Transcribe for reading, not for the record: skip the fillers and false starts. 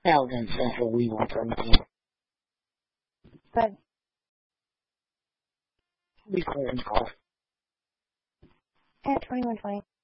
Alabama Central, we will turn it in. Good. Be clear in the car. At 2120.